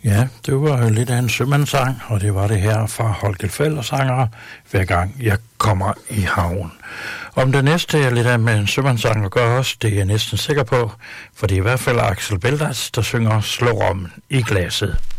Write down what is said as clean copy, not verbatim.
Ja, det var lidt af en sømandssang, og det var det her fra Holger Felder-sangere, hver gang jeg kommer i havn. Om det næste er lidt af med en sømandssang at gøre også, det er jeg næsten sikker på, for det er i hvert fald Axel Beldas, der synger Slå rommen i glasset.